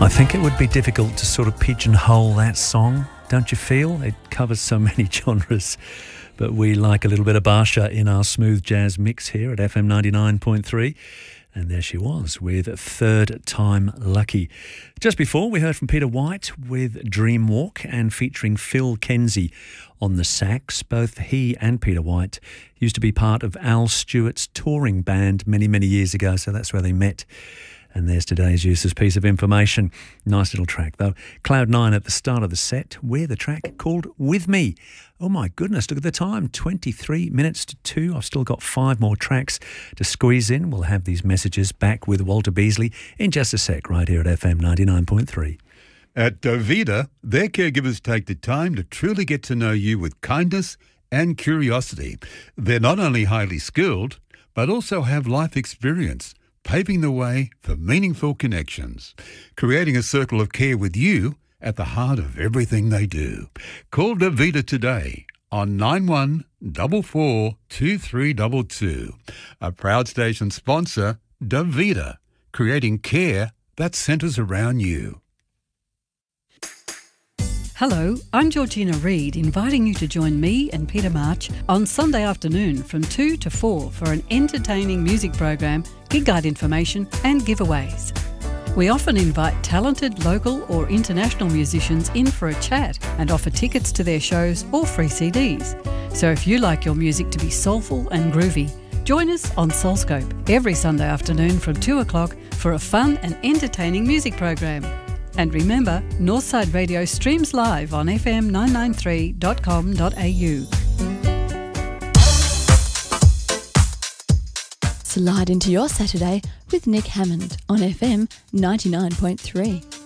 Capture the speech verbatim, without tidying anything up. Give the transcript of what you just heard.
I think it would be difficult to sort of pigeonhole that song, don't you feel? It covers so many genres, but we like a little bit of Barsha in our smooth jazz mix here at F M ninety-nine point three. And there she was with Third Time Lucky. Just before, we heard from Peter White with Dream Walk and featuring Phil Kenzie on the sax. Both he and Peter White used to be part of Al Stewart's touring band many, many years ago, so that's where they met. And there's today's useless piece of information. Nice little track, though. Cloud nine at the start of the set with a track called With Me. Oh, my goodness, look at the time. twenty-three minutes to two. I've still got five more tracks to squeeze in. We'll have these messages back with Walter Beasley in just a sec right here at F M ninety-nine point three. At Davida, their caregivers take the time to truly get to know you with kindness and curiosity. They're not only highly skilled, but also have life experience, paving the way for meaningful connections, creating a circle of care with you at the heart of everything they do. Call Davida today on nine one four four two three two two. A proud station sponsor, Davida, creating care that centres around you. Hello, I'm Georgina Reid, inviting you to join me and Peter March on Sunday afternoon from two to four for an entertaining music program, gig guide information and giveaways. We often invite talented local or international musicians in for a chat and offer tickets to their shows or free C Ds. So if you like your music to be soulful and groovy, join us on Soulscope every Sunday afternoon from two o'clock for a fun and entertaining music program. And remember, Northside Radio streams live on f m nine ninety-three dot com dot a u. Slide into your Saturday with Nick Hammond on F M ninety-nine point three.